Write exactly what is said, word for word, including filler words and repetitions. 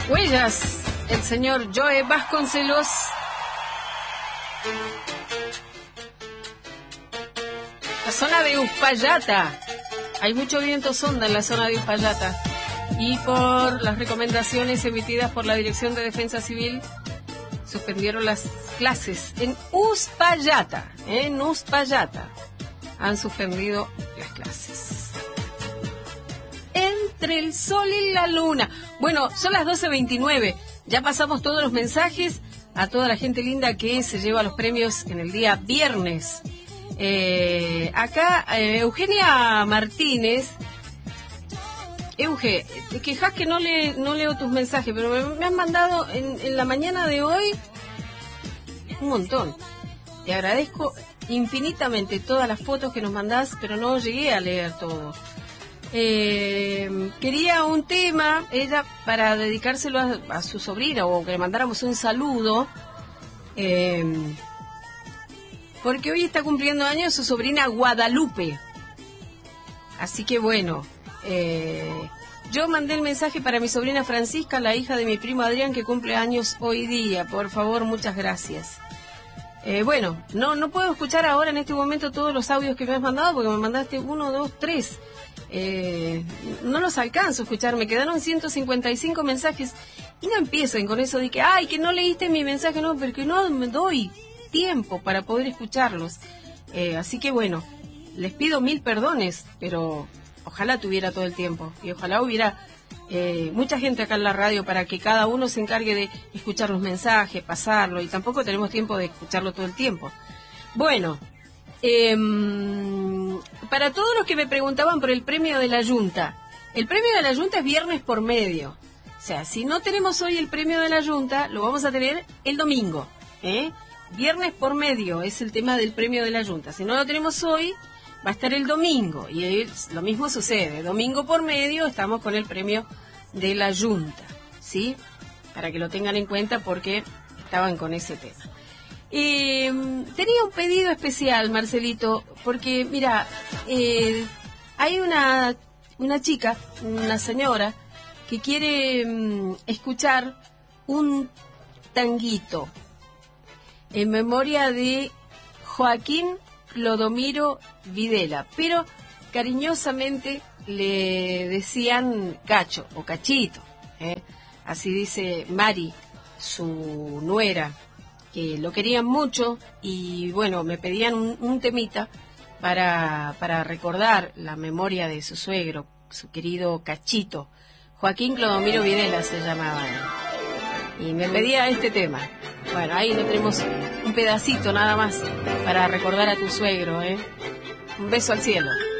Huellas, el señor Joe Vasconcelos. La zona de Uspallata. Hay mucho viento sonda en la zona de Uspallata. Y por las recomendaciones emitidas por la Dirección de Defensa Civil, suspendieron las clases en Uspallata. En Uspallata han suspendido las clases. Entre el sol y la luna. Bueno, son las doce veintinueve. Ya pasamos todos los mensajes a toda la gente linda que se lleva los premios en el día viernes. Eh, acá, eh, Eugenia Martínez. Euge, te quejas que no, le, no leo tus mensajes, pero me, me han mandado en, en la mañana de hoy un montón. Te agradezco infinitamente todas las fotos que nos mandás, pero no llegué a leer todo. Eh, quería un tema, ella, para dedicárselo a, a su sobrina, o que le mandáramos un saludo, eh, porque hoy está cumpliendo años su sobrina Guadalupe. Así que bueno, eh, yo mandé el mensaje para mi sobrina Francisca, la hija de mi primo Adrián, que cumple años hoy día. Por favor, muchas gracias. Eh, bueno, no, no puedo escuchar ahora en este momento todos los audios que me has mandado, porque me mandaste uno, dos, tres. Eh, no los alcanzo a escuchar, me quedaron ciento cincuenta y cinco mensajes y no empiecen con eso de que, ay, que no leíste mi mensaje, no, porque no me doy tiempo para poder escucharlos. Eh, así que bueno, les pido mil perdones, pero ojalá tuviera todo el tiempo y ojalá hubiera eh, mucha gente acá en la radio para que cada uno se encargue de escuchar los mensajes, pasarlo, y tampoco tenemos tiempo de escucharlo todo el tiempo. Bueno, eh, para todos los que me preguntaban por el premio de la Junta, el premio de la Junta es viernes por medio. O sea, si no tenemos hoy el premio de la Junta, lo vamos a tener el domingo, ¿eh? Viernes por medio es el tema del premio de la Junta. Si no lo tenemos hoy, va a estar el domingo. Y lo mismo sucede. Domingo por medio estamos con el premio de la Junta, ¿sí? Para que lo tengan en cuenta porque estaban con ese tema. Eh, tenía un pedido especial, Marcelito, porque, mira, eh, hay una, una chica, una señora, que quiere um, escuchar un tanguito en memoria de Joaquín Clodomiro Videla, pero cariñosamente le decían Cacho o Cachito, ¿eh? Así dice Mari, su nuera, que lo querían mucho y bueno, me pedían un, un temita para, para recordar la memoria de su suegro, su querido Cachito. Joaquín Clodomiro Videla se llamaba él. Y me pedía este tema. Bueno, ahí le tenemos un pedacito nada más para recordar a tu suegro, ¿eh? Un beso al cielo.